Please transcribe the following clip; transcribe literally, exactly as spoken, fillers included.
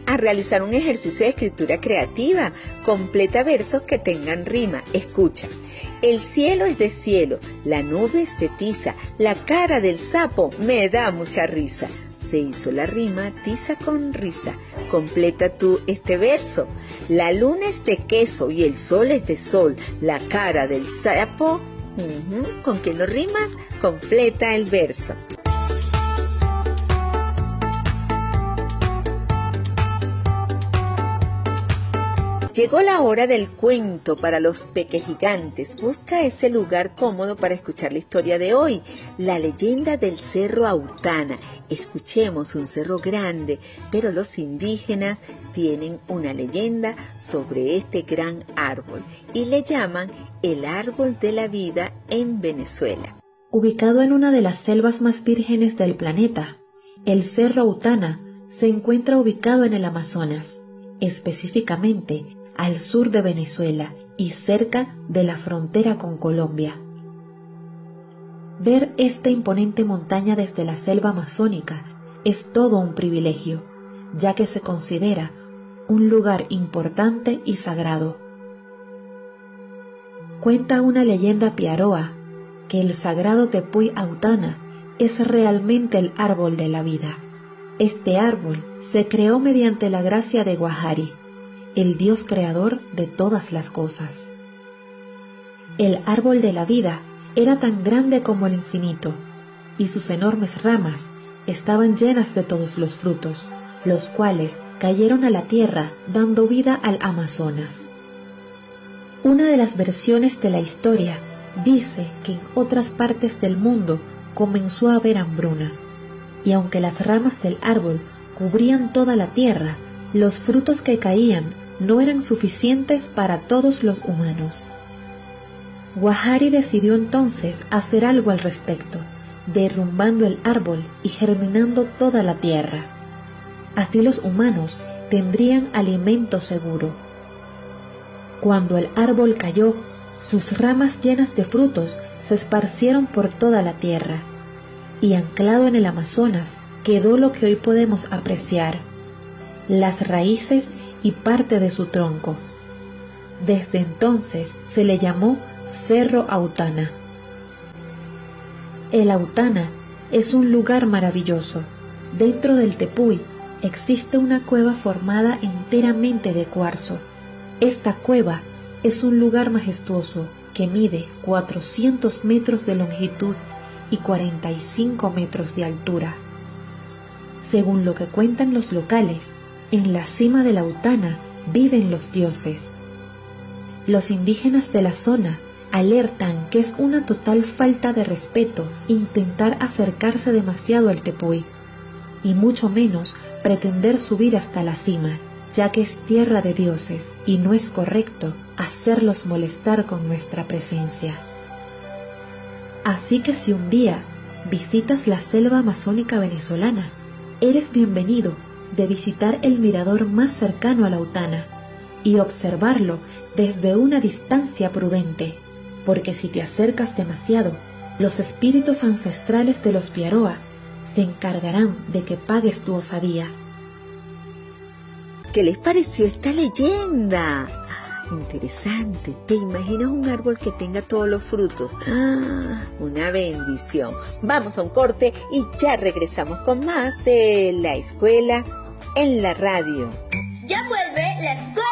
a realizar un ejercicio de escritura creativa. Completa versos que tengan rima. Escucha. El cielo es de cielo, la nube es de tiza, la cara del sapo me da mucha risa. Se hizo la rima tiza con risa. Completa tú este verso. La luna es de queso y el sol es de sol, la cara del sapo. Uh-huh. ¿Con qué lo rimas? Completa el verso. Llegó la hora del cuento para los pequegigantes. Busca ese lugar cómodo para escuchar la historia de hoy, la leyenda del Cerro Autana. Escuchemos un cerro grande, pero los indígenas tienen una leyenda sobre este gran árbol y le llaman el árbol de la vida en Venezuela. Ubicado en una de las selvas más vírgenes del planeta, el Cerro Autana se encuentra ubicado en el Amazonas, específicamente al sur de Venezuela y cerca de la frontera con Colombia. Ver esta imponente montaña desde la selva amazónica es todo un privilegio, ya que se considera un lugar importante y sagrado. Cuenta una leyenda piaroa que el sagrado Tepuy Autana es realmente el árbol de la vida. Este árbol se creó mediante la gracia de Guahari, el Dios creador de todas las cosas. El árbol de la vida era tan grande como el infinito, y sus enormes ramas estaban llenas de todos los frutos, los cuales cayeron a la tierra dando vida al Amazonas. Una de las versiones de la historia dice que en otras partes del mundo comenzó a haber hambruna, y aunque las ramas del árbol cubrían toda la tierra, los frutos que caían no eran suficientes para todos los humanos. Guahari decidió entonces hacer algo al respecto, derrumbando el árbol y germinando toda la tierra. Así los humanos tendrían alimento seguro. Cuando el árbol cayó, sus ramas llenas de frutos se esparcieron por toda la tierra, y anclado en el Amazonas quedó lo que hoy podemos apreciar: las raíces y parte de su tronco. Desde entonces se le llamó Cerro Autana. El Autana es un lugar maravilloso. Dentro del Tepuy existe una cueva formada enteramente de cuarzo. Esta cueva es un lugar majestuoso que mide cuatrocientos metros de longitud y cuarenta y cinco metros de altura. Según lo que cuentan los locales, en la cima de la Autana viven los dioses. Los indígenas de la zona alertan que es una total falta de respeto intentar acercarse demasiado al Tepuy, y mucho menos pretender subir hasta la cima, ya que es tierra de dioses y no es correcto hacerlos molestar con nuestra presencia. Así que si un día visitas la selva amazónica venezolana, eres bienvenido de visitar el mirador más cercano a la Autana y observarlo desde una distancia prudente, porque si te acercas demasiado, los espíritus ancestrales de los Piaroa se encargarán de que pagues tu osadía. ¿Qué les pareció esta leyenda? Interesante. ¿Te imaginas un árbol que tenga todos los frutos? ¡Ah! Una bendición. Vamos a un corte y ya regresamos con más de La Escuela en la Radio. Ya vuelve La Escuela